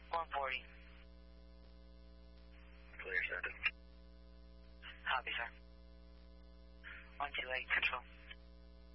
140. Clear, send it. Copy, sir. 128, control.